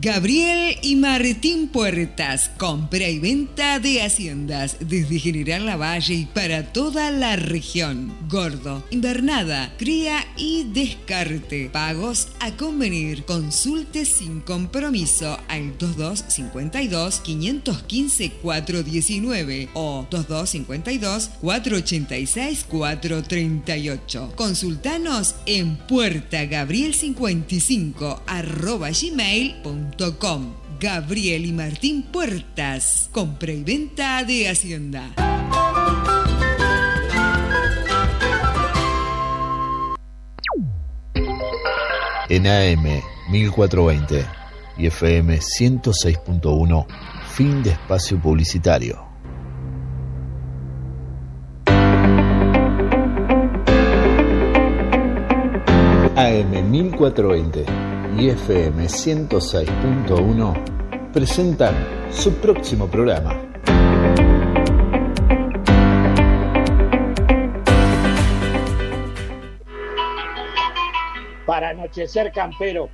Gabriel y Martín Puertas, compra y venta de haciendas desde General Lavalle y para toda la región. Gordo, invernada, cría y descarte. Pagos a convenir. Consulte sin compromiso al 2252 515 419 o 2252 486 438. Consultanos en puertagabriel55@gmail.com. Gabriel y Martín Puertas, compra y venta de hacienda. En AM 1420 y FM 106.1, fin de espacio publicitario. AM 1420 y FM 106.1 presentan su próximo programa. Para anochecer campero,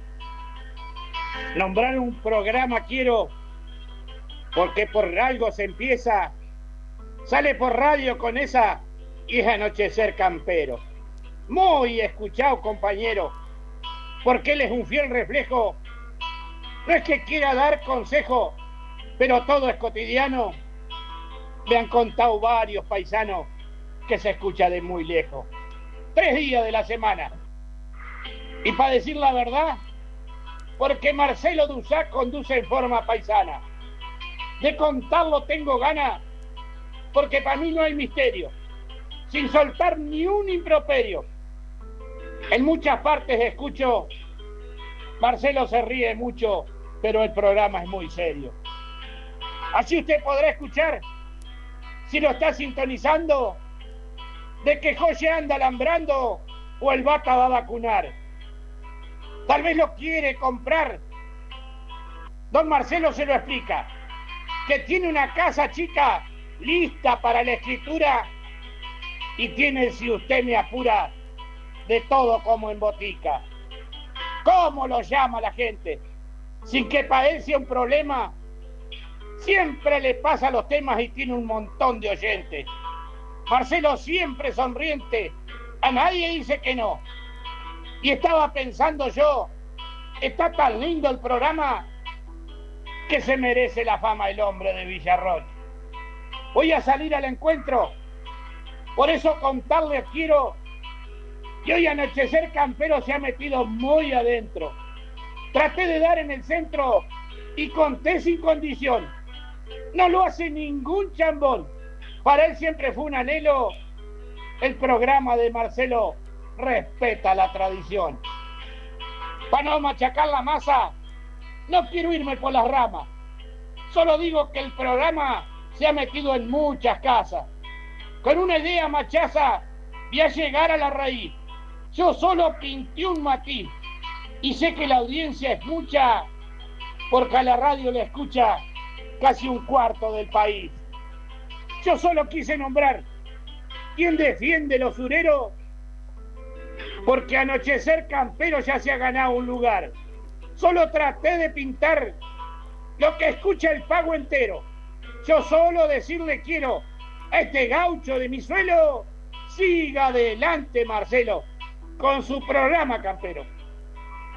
nombrar un programa quiero, porque por algo se empieza, sale por radio con esa y es anochecer campero. Muy escuchado, compañero, porque él es un fiel reflejo. No es que quiera dar consejo, pero todo es cotidiano. Me han contado varios paisanos que se escucha de muy lejos. 3 días de la semana. Y para decir la verdad, porque Marcelo Dussac conduce en forma paisana. De contarlo tengo ganas, porque para mí no hay misterio, sin soltar ni un improperio. En muchas partes escucho, Marcelo se ríe mucho, pero el programa es muy serio. Así usted podrá escuchar, si lo está sintonizando, de que José anda alambrando o el vaca va a vacunar. Tal vez lo quiere comprar. Don Marcelo se lo explica, que tiene una casa chica lista para la escritura y tiene, si usted me apura, de todo como en botica. ¿Cómo lo llama la gente? Sin que para él sea un problema. Siempre le pasa los temas y tiene un montón de oyentes. Marcelo siempre sonriente, a nadie dice que no. Y estaba pensando yo, está tan lindo el programa que se merece la fama el hombre de Villarroel. Voy a salir al encuentro, por eso contarles quiero que hoy Anochecer Campero se ha metido muy adentro. Traté de dar en el centro y conté sin condición. No lo hace ningún chambón. Para él siempre fue un anhelo. El programa de Marcelo respeta la tradición. Para no machacar la masa, no quiero irme por las ramas. Solo digo que el programa se ha metido en muchas casas. Con una idea machaza voy a llegar a la raíz. Yo solo pinté un matiz y sé que la audiencia es mucha, porque a la radio le escucha casi 1/4 del país. Yo solo quise nombrar quién defiende los ureros, porque Anochecer Campero ya se ha ganado un lugar. Solo traté de pintar lo que escucha el pago entero. Yo solo decirle quiero a este gaucho de mi suelo, siga adelante Marcelo con su programa campero.